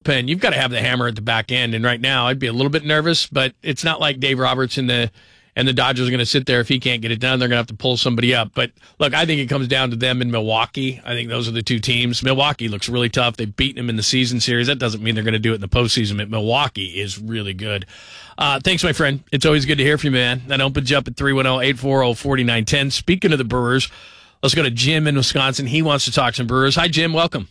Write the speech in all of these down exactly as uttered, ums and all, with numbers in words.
bullpen, you've got to have the hammer at the back end. And right now, I'd be a little bit nervous, but it's not like Dave Roberts and the and the Dodgers are going to sit there. If he can't get it done, they're going to have to pull somebody up. But look, I think it comes down to them in Milwaukee. I think those are the two teams. Milwaukee looks really tough. They've beaten them in the season series. That doesn't mean they're going to do it in the postseason, but Milwaukee is really good. Uh, thanks, my friend. It's always good to hear from you, man. That opens you up at three one zero, eight four zero, four nine one zero. Speaking of the Brewers, let's go to Jim in Wisconsin. He wants to talk some Brewers. Hi, Jim. Welcome.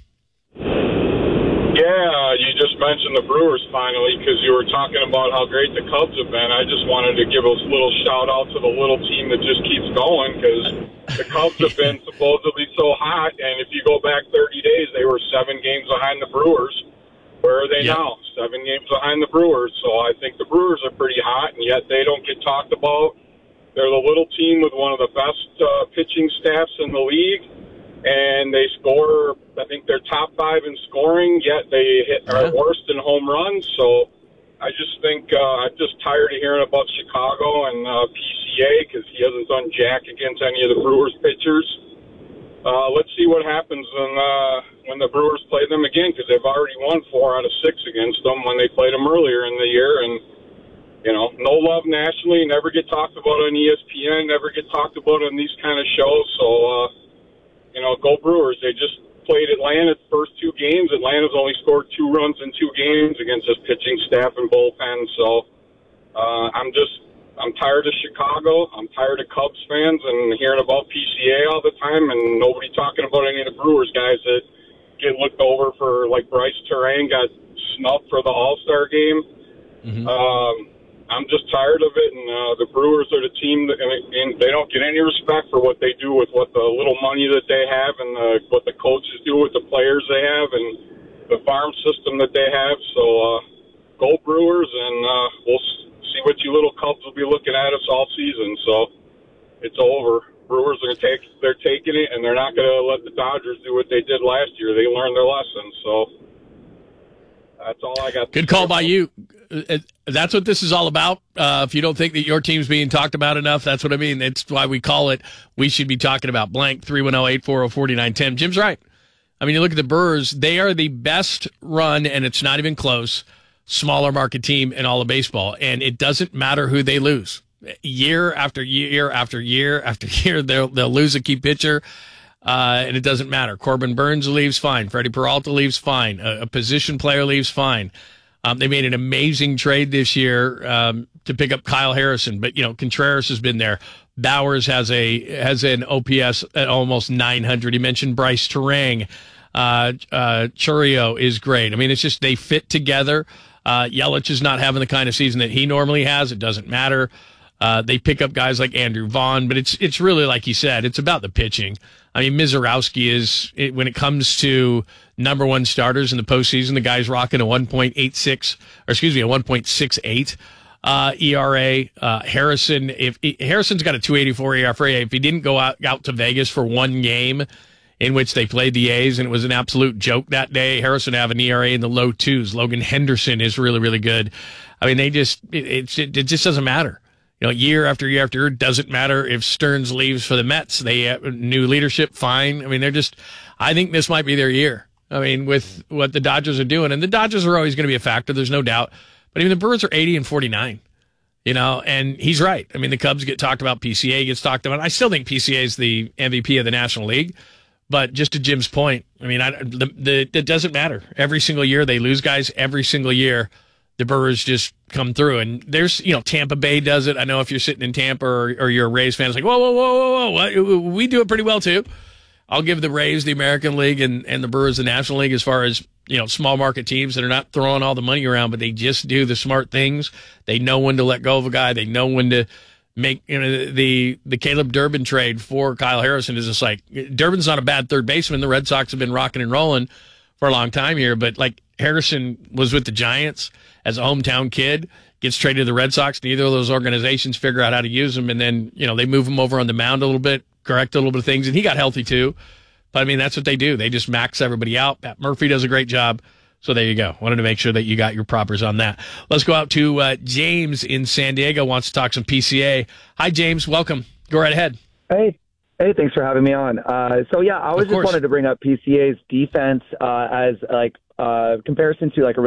Yeah, you just mentioned the Brewers finally because you were talking about how great the Cubs have been. I just wanted to give a little shout out to the little team that just keeps going because the Cubs have been supposedly so hot, and if you go back thirty days, they were seven games behind the Brewers. Where are they yep. now? Seven games behind the Brewers. So I think the Brewers are pretty hot, and yet they don't get talked about. They're the little team with one of the best uh, pitching staffs in the league, and they score, I think they're top five in scoring, yet they hit, are worst in home runs. So I just think uh, I'm just tired of hearing about Chicago and uh, P C A because he hasn't done jack against any of the Brewers pitchers. Uh, let's see what happens when, uh, when the Brewers play them again because they've already won four out of six against them when they played them earlier in the year. And, you know, no love nationally, never get talked about on E S P N, never get talked about on these kind of shows. So, uh, you know, go Brewers. They just played Atlanta the first two games. Atlanta's only scored two runs in two games against this pitching staff and bullpen. So uh, I'm just I'm tired of Chicago. I'm tired of Cubs fans and hearing about P C A all the time and nobody talking about any of the Brewers guys that get looked over for, like Bryce Terang got snubbed for the All-Star game. Mm-hmm. Um, I'm just tired of it, and uh, the Brewers are the team that and, and they don't get any respect for what they do with what the little money that they have and the, what the coaches do with the players they have and the farm system that they have. So uh, go Brewers, and uh, we'll see what you little Cubs will be looking at us all season. So it's over. Brewers are take they're taking it, and they're not going to let the Dodgers do what they did last year. They learned their lesson. So that's all I got. Good call by you. That's what this is all about. Uh, if you don't think that your team's being talked about enough, that's what I mean. That's why we call it We Should Be Talking About Blank, three one zero, eight four zero, four nine one zero. Jim's right. I mean, you look at the Brewers, they are the best run, and it's not even close, smaller market team in all of baseball. And it doesn't matter who they lose. Year after year after year after year, they'll, they'll lose a key pitcher. Uh, and it doesn't matter. Corbin Burns leaves, fine. Freddie Peralta leaves, fine. A, a position player leaves, fine. Um, they made an amazing trade this year um, to pick up Kyle Harrison, but you know Contreras has been there. Bowers has a has an O P S at almost nine hundred. He mentioned Bryce Terang. Uh, uh, Churio is great. I mean, it's just they fit together. Uh, Yelich is not having the kind of season that he normally has. It doesn't matter. Uh, they pick up guys like Andrew Vaughn, but it's it's really like he said, it's about the pitching. I mean, Mizorowski is, it, when it comes to number one starters in the postseason, the guy's rocking a one point eight six, or excuse me, a one point six eight uh, E R A. Uh, Harrison, if Harrison's got a two eighty-four E R A, if he didn't go out, out to Vegas for one game in which they played the A's and it was an absolute joke that day, Harrison have an E R A in the low twos. Logan Henderson is really, really good. I mean, they just, it, it, it just doesn't matter. You know, year after year after year, doesn't matter if Stearns leaves for the Mets. They have new leadership, fine. I mean, they're just, I think this might be their year. I mean, with what the Dodgers are doing, and the Dodgers are always going to be a factor, there's no doubt. But even the Brewers are eighty and forty-nine, you know, and he's right. I mean, the Cubs get talked about, P C A gets talked about. I still think P C A is the M V P of the National League. But just to Jim's point, I mean, I, the, the, it doesn't matter. Every single year they lose guys. Every single year the Brewers just come through. And there's, you know, Tampa Bay does it. I know if you're sitting in Tampa or, or you're a Rays fan, it's like, whoa, whoa, whoa, whoa, whoa. We do it pretty well, too. I'll give the Rays the American League and, and the Brewers the National League as far as, you know, small market teams that are not throwing all the money around, but they just do the smart things. They know when to let go of a guy. They know when to make, you know, the, the Caleb Durbin trade for Kyle Harrison is just like, Durbin's not a bad third baseman. The Red Sox have been rocking and rolling for a long time here, but like Harrison was with the Giants as a hometown kid, gets traded to the Red Sox. Neither of those organizations figure out how to use him. And then, you know, they move him over on the mound a little bit, correct a little bit of things. And he got healthy too. But I mean, that's what they do. They just max everybody out. Pat Murphy does a great job. So there you go. Wanted to make sure that you got your propers on that. Let's go out to uh, James in San Diego, wants to talk some P C A. Hi, James. Welcome. Go right ahead. Hey. Hey, thanks for having me on. Uh, so, yeah, I was just wanted to bring up P C A's defense uh, as, like, uh, comparison to, like, a